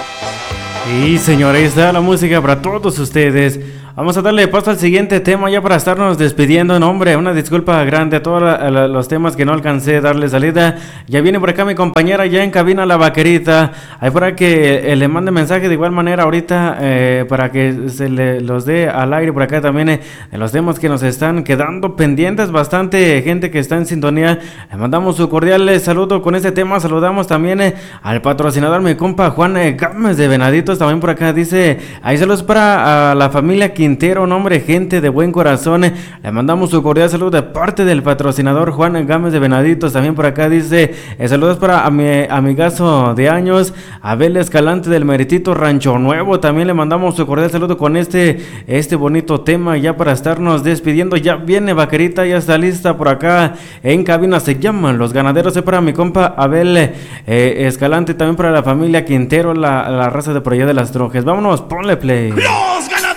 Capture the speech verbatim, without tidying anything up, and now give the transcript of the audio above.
Y señores, ahí está la música para todos ustedes. Vamos a darle paso al siguiente tema ya para estarnos despidiendo. No, hombre, una disculpa grande a todos la, la, los temas que no alcancé a darle salida. Ya viene por acá mi compañera ya en cabina, la vaquerita. Ahí para que eh, le mande mensaje de igual manera ahorita eh, para que se le los dé al aire por acá también eh, de los temas que nos están quedando pendientes. Bastante gente que está en sintonía. Le mandamos su cordial eh, saludo con este tema. Saludamos también eh, al patrocinador, mi compa Juan eh, Gámez de Venaditos. También por acá dice, ahí saludos para a la familia Quintero, nombre, gente de buen corazón. Le mandamos su cordial saludo de parte del patrocinador Juan Gámez de Venaditos. También por acá dice, eh, saludos para a mi amigazo de años, Abel Escalante del Meritito Rancho Nuevo. También le mandamos su cordial saludo con este, este bonito tema ya para estarnos despidiendo. Ya viene vaquerita, ya está lista por acá en cabina. Se llaman Los Ganaderos. Es para mi compa Abel eh, Escalante. También para la familia Quintero, la, la raza de por allá de las Trojes. Vámonos, ponle play. ¡Los